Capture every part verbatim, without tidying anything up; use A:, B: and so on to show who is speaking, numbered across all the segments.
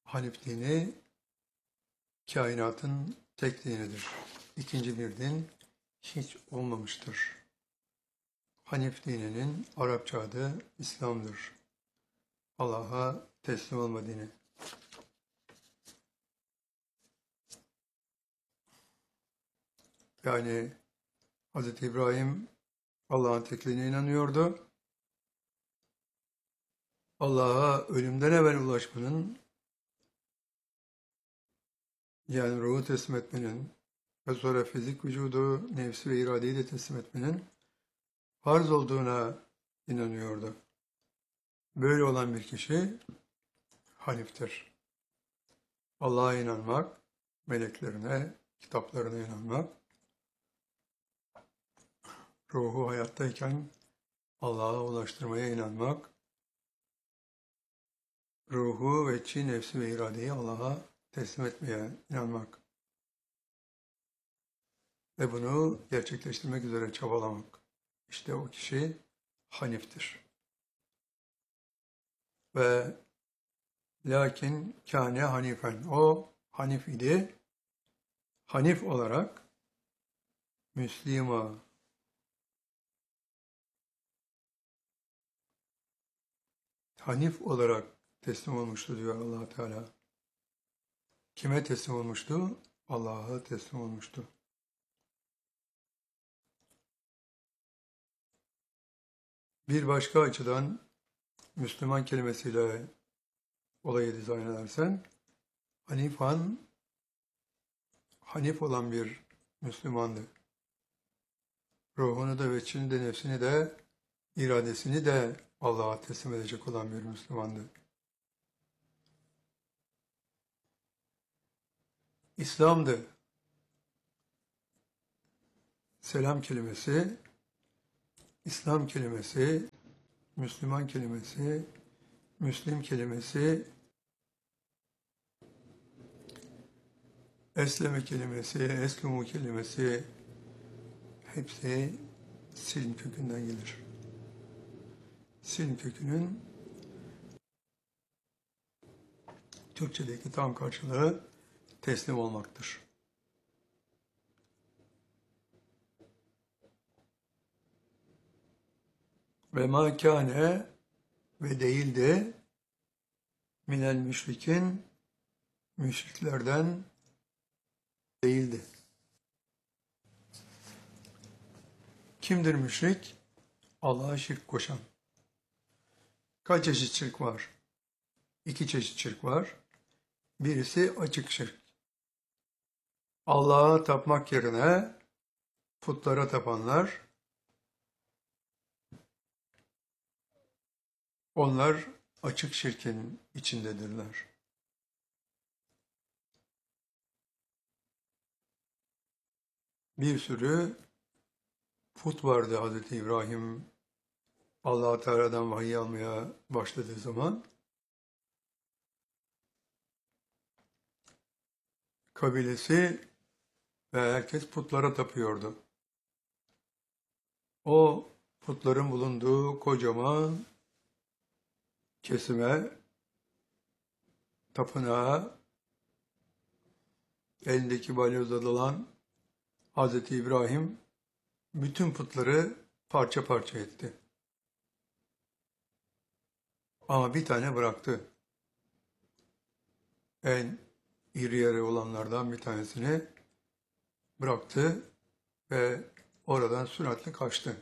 A: Hanif dini kainatın tek dinidir. İkinci bir din hiç olmamıştır. Hanif dininin Arapça adı İslam'dır. Allah'a teslim olma dini. Yani Hz. İbrahim Allah'ın tekliğine inanıyordu. Allah'a ölümden evvel ulaşmanın, yani ruhu teslim etmenin ve sonra fizik vücudu, nefsi ve iradeyi de teslim etmenin farz olduğuna inanıyordu. Böyle olan bir kişi Hanif'tir. Allah'a inanmak, meleklerine, kitaplarına inanmak, ruhu hayattayken Allah'a ulaştırmaya inanmak, ruhu ve çi, nefsi ve iradeyi Allah'a teslim etmeye inanmak ve bunu gerçekleştirmek üzere çabalamak. İşte o kişi Hanif'tir. Ve lakin kâne hanifen, o Hanif idi. Hanif olarak Müslüman, Hanif olarak teslim olmuştu diyor Allah Teala. Kime teslim olmuştu? Allah'a teslim olmuştu. Bir başka açıdan Müslüman kelimesiyle olayı dizayn edersen, Hanifan, Hanif olan bir Müslümandı. Ruhunu da, veçini de, nefsini de, iradesini de Allah'a teslim edecek olan bir Müslümandı. İslam'dı. Selam kelimesi, İslam kelimesi, Müslüman kelimesi, Müslim kelimesi, Esleme kelimesi, Eslumu kelimesi hepsi silm kökünden gelir. Silm kökünün Türkçedeki tam karşılığı teslim olmaktır. Ve ma kâne ve değildi minel müşrikin, müşriklerden değildi. Kimdir müşrik? Allah'a şirk koşan. Kaç çeşit şirk var? İki çeşit şirk var. Birisi açık şirk. Allah'a tapmak yerine putlara tapanlar, onlar açık şirkin içindedirler. Bir sürü put vardı Hz. İbrahim Allah Teala'dan vahiy almaya başladığı zaman. Kabilesi ve herkes putlara tapıyordu. O putların bulunduğu kocaman kesime, tapınağa, elindeki balyozla dalan Hz. İbrahim bütün putları parça parça etti. Ama bir tane bıraktı. En iri yarı olanlardan bir tanesini bıraktı ve oradan süratle kaçtı.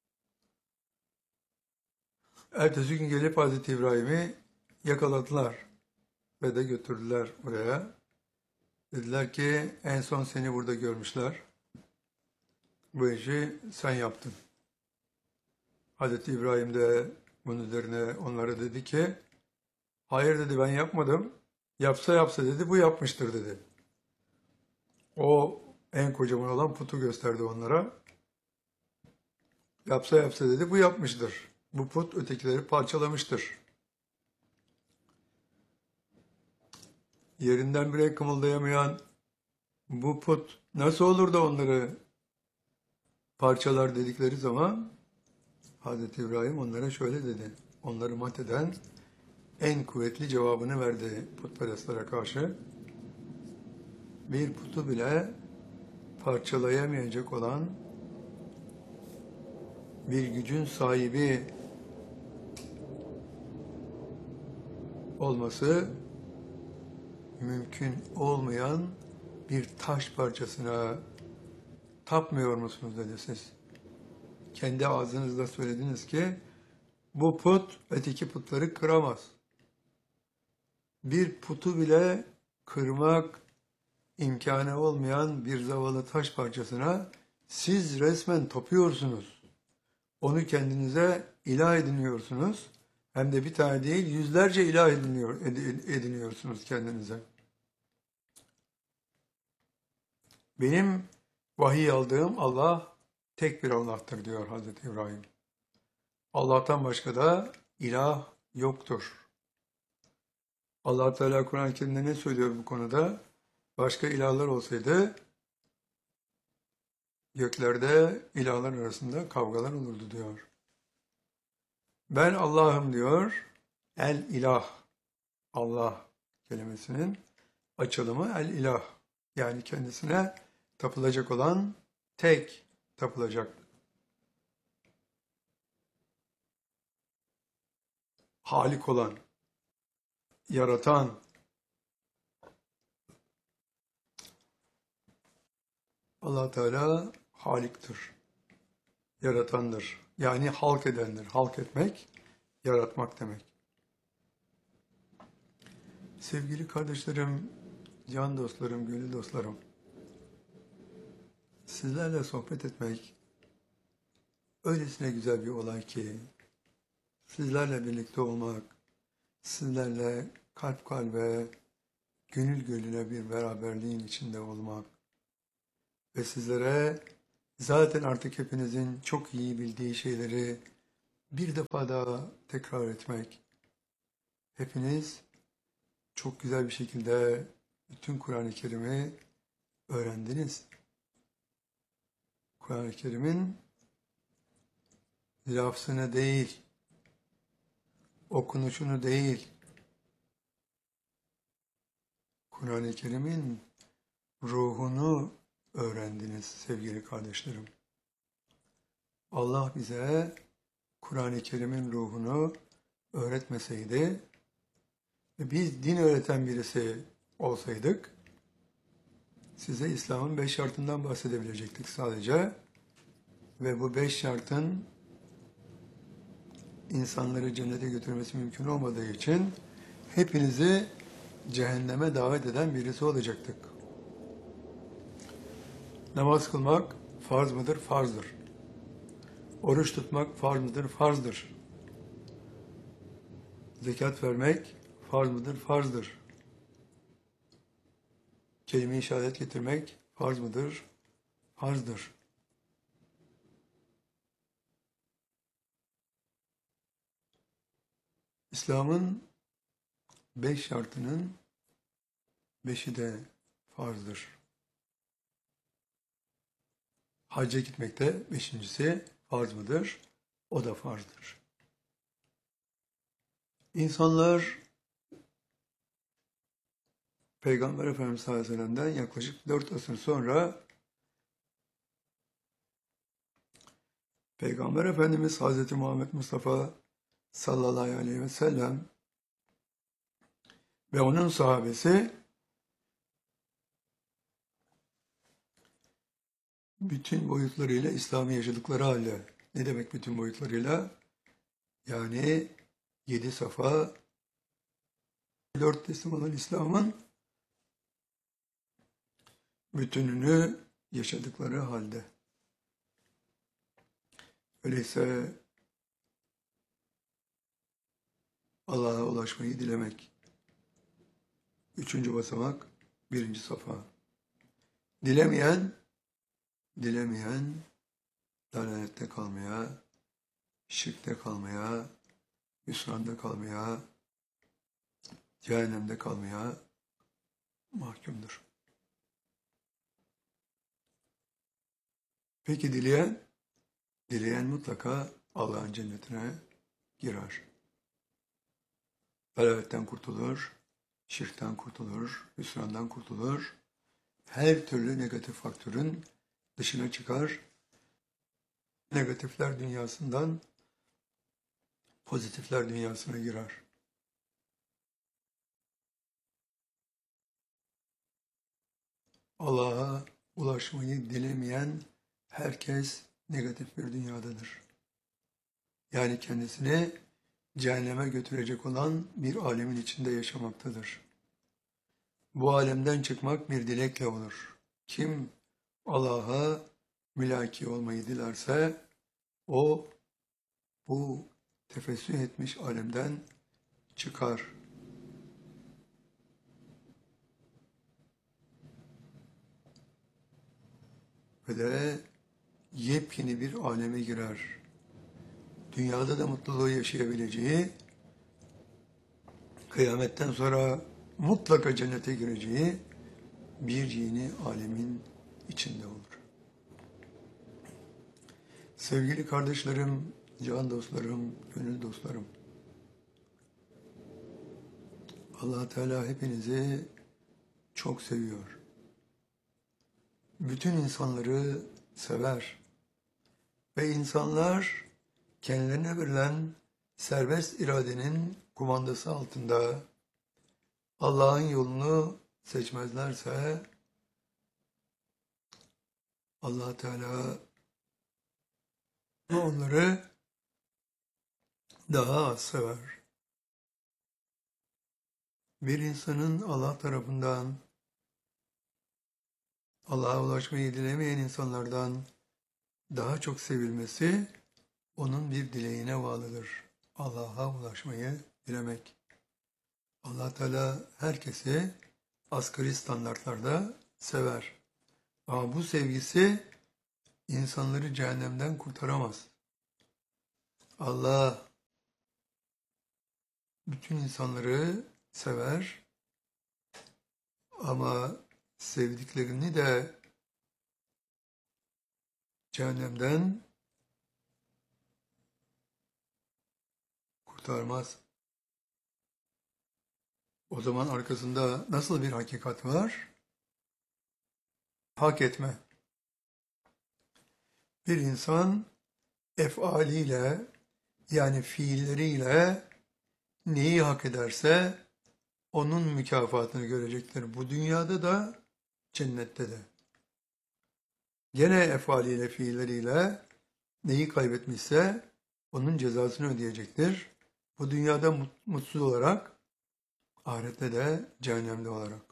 A: Ertesi gün gelip Hz. İbrahim'i yakaladılar ve de götürdüler oraya. Dediler ki en son seni burada görmüşler. Bu işi sen yaptın. Hz. İbrahim de bunun üzerine onlara dedi ki hayır dedi, ben yapmadım. Yapsa yapsa dedi, bu yapmıştır dedi. O en kocaman olan putu gösterdi onlara. Yapsa yapsa dedi, bu yapmıştır. Bu put ötekileri parçalamıştır. Yerinden bile kımıldayamayan bu put nasıl olur da onları parçalar dedikleri zaman Hz. İbrahim onlara şöyle dedi. Onları mat eden en kuvvetli cevabını verdi putperestlere karşı. Bir putu bile parçalayamayacak olan bir gücün sahibi olması mümkün olmayan bir taş parçasına tapmıyor musunuz dedi siz. Kendi ağzınızla söylediniz ki bu put öteki putları kıramaz. Bir putu bile kırmak imkanı olmayan bir zavallı taş parçasına siz resmen tapıyorsunuz. Onu kendinize ilah ediniyorsunuz. Hem de bir tane değil, yüzlerce ilah ediniyor, ediniyorsunuz kendinize. Benim vahiy aldığım Allah tek bir Allah'tır diyor Hazreti İbrahim. Allah'tan başka da ilah yoktur. Allah Teala Kur'an-ı Kerim'de ne söylüyor bu konuda? Başka ilahlar olsaydı göklerde ilahlar arasında kavgalar olurdu diyor. Ben Allah'ım diyor. El ilah. Allah kelimesinin açılımı el ilah. Yani kendisine tapılacak olan tek tapılacak. Halik olan, yaratan, Allah Teala Halik'tir, yaratandır. Yani halk edendir. Halk etmek, yaratmak demek. Sevgili kardeşlerim, can dostlarım, gönül dostlarım, sizlerle sohbet etmek öylesine güzel bir olay ki, sizlerle birlikte olmak, sizlerle kalp kalbe, gönül gönüle bir beraberliğin içinde olmak ve sizlere zaten artık hepinizin çok iyi bildiği şeyleri bir defa daha tekrar etmek. Hepiniz çok güzel bir şekilde bütün Kur'an-ı Kerim'i öğrendiniz. Kur'an-ı Kerim'in lafzını değil, okunuşunu değil, Kur'an-ı Kerim'in ruhunu öğrendiniz sevgili kardeşlerim. Allah bize Kur'an-ı Kerim'in ruhunu öğretmeseydi ve biz din öğreten birisi olsaydık size İslam'ın beş şartından bahsedebilecektik sadece ve bu beş şartın insanları cennete götürmesi mümkün olmadığı için hepinizi cehenneme davet eden birisi olacaktık. Namaz kılmak farz mıdır? Farzdır. Oruç tutmak farz mıdır? Farzdır. Zekat vermek farz mıdır? Farzdır. Kelime-i şehadet getirmek farz mıdır? Farzdır. İslam'ın beş şartının beşi de farzdır. Hacca gitmekte beşincisi farz mıdır? O da farzdır. İnsanlar Peygamber Efendimiz sallallahu aleyhi ve sellem'den yaklaşık dört asır sonra Peygamber Efendimiz Hazreti Muhammed Mustafa sallallahu aleyhi ve sellem ve onun sahabesi bütün boyutlarıyla İslam'ı yaşadıkları halde, ne demek bütün boyutlarıyla? Yani yedi safa, dört teslim olan İslam'ın bütününü yaşadıkları halde. Öyleyse Allah'a ulaşmayı dilemek. Üçüncü basamak, birinci safa. Dilemeyen, dilemeyen dalalette kalmaya, şirkte kalmaya, hüsranda kalmaya, cehennemde kalmaya mahkumdur. Peki dileyen? Dileyen mutlaka Allah'ın cennetine girer. Dalavetten kurtulur, şirkten kurtulur, hüsrandan kurtulur. Her türlü negatif faktörün dışına çıkar. Negatifler dünyasından pozitifler dünyasına girer. Allah'a ulaşmayı dilemeyen herkes negatif bir dünyadadır. Yani kendisini cehenneme götürecek olan bir alemin içinde yaşamaktadır. Bu alemden çıkmak bir dilekle olur. Kim Allah'a mülaki olmayı dilerse o bu tefessüh etmiş alemden çıkar. Ve de yepyeni bir aleme girer. Dünyada da mutluluğu yaşayabileceği, kıyametten sonra mutlaka cennete gireceği bir yeni alemin içinde olur. Sevgili kardeşlerim, can dostlarım, gönül dostlarım, Allah Teala hepinizi çok seviyor. Bütün insanları sever. Ve insanlar kendilerine verilen serbest iradenin kumandası altında Allah'ın yolunu seçmezlerse Allah Teala onları daha az sever. Bir insanın Allah tarafından Allah'a ulaşmayı dilemeyen insanlardan daha çok sevilmesi onun bir dileğine bağlıdır. Allah'a ulaşmayı dilemek. Allah Teala herkesi asgari standartlarda sever. Ama bu sevgisi insanları cehennemden kurtaramaz. Allah bütün insanları sever ama sevdiklerini de cehennemden kurtarmaz. O zaman arkasında nasıl bir hakikat var? Hak etme. Bir insan efaliyle yani fiilleriyle neyi hak ederse onun mükafatını görecektir. Bu dünyada da cennette de. Gene efaliyle fiilleriyle neyi kaybetmişse onun cezasını ödeyecektir. Bu dünyada mutsuz olarak, ahirette de cehennemde olarak.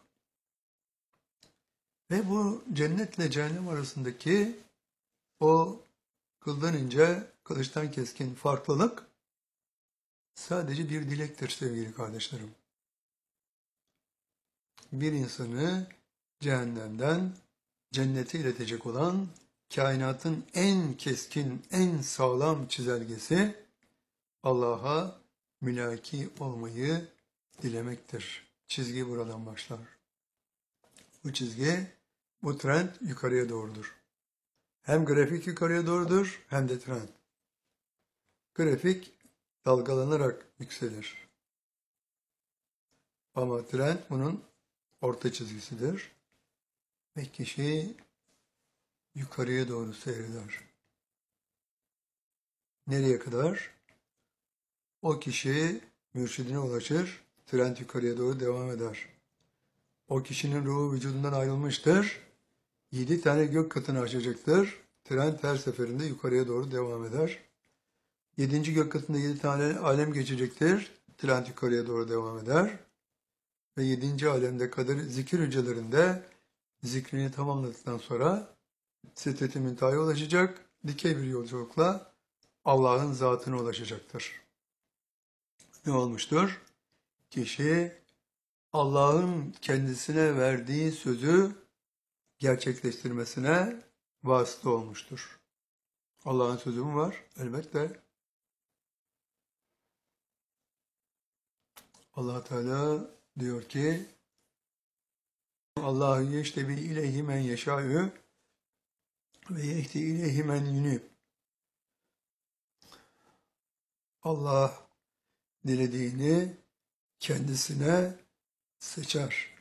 A: Ve bu cennetle cehennem arasındaki o kıldan ince, kılıçtan keskin farklılık sadece bir dilektir sevgili kardeşlerim. Bir insanı cehennemden cennete iletecek olan kainatın en keskin, en sağlam çizelgesi Allah'a mülaki olmayı dilemektir. Çizgi buradan başlar. Bu çizgi, bu trend yukarıya doğrudur. Hem grafik yukarıya doğrudur hem de trend. Grafik dalgalanarak yükselir. Ama trend bunun orta çizgisidir. Ve kişi yukarıya doğru seyreder. Nereye kadar? O kişi mürşidine ulaşır, trend yukarıya doğru devam eder. O kişinin ruhu vücudundan ayrılmıştır. Yedi tane gök katını aşacaktır. Trend her seferinde yukarıya doğru devam eder. Yedinci gök katında yedi tane alem geçecektir. Trend yukarıya doğru devam eder. Ve yedinci alemde kadir zikir hücrelerinde zikrini tamamladıktan sonra Sidret-i Münteha'ya ulaşacak. Dikey bir yolculukla Allah'ın zatına ulaşacaktır. Ne olmuştur? Kişi Allah'ın kendisine verdiği sözü gerçekleştirmesine vasıta olmuştur. Allah'ın sözü mü var? Elbette. Allah Teala diyor ki Allahu yeştebi ileyhi men yeşâ'ü ve yehdi ileyhi men yunib. Allah dilediğini kendisine seçer.